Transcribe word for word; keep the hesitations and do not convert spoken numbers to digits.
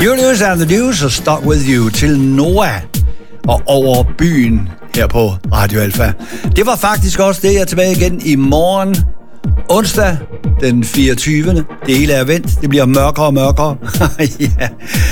Julius and the News og Stuck With You til Noah og Over Byen her på Radio Alfa. Det var faktisk også det, jeg er tilbage igen i morgen, onsdag den fireogtyvende Det hele er vendt. Det bliver mørkere og mørkere. Ja.